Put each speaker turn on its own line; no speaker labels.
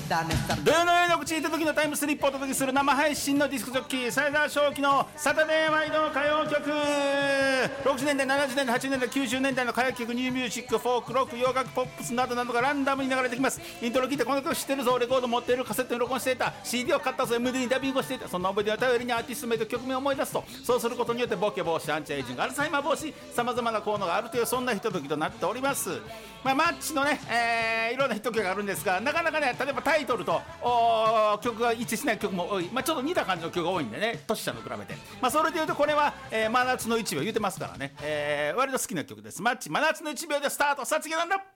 土曜の夜の口にいた時のタイムスリップをお届けする生配信のディスクジョッキーサイダー正気のサタデーワイド歌謡曲。60年代70年代80年代90年代の歌謡曲、ニューミュージック、フォークロック、洋楽、ポップスなどなどがランダムに流れてきます。イントロ聞いてこの曲知ってるぞ、レコード持っている、カセットに録音していた、 CD を買ったぞ、 MD にダビングをしていた、そんな思い出を頼りにアーティスト名と曲名を思い出すと、そうすることによってボケ防止、アンチエイジング、アルツハイマー防止、さまざまな効能があるという、そんなひとときとなっております。マッチのね、いろんなヒット曲があるんですが、なかなかね、例えばタイトルと曲が一致しない曲も多い、ちょっと似た感じの曲が多いんでね、トシちゃんと比べて、それでいうとこれは、真夏の1秒言ってますからね、割と好きな曲です。マッチ真夏の1秒でスタート。さあ次なんだ。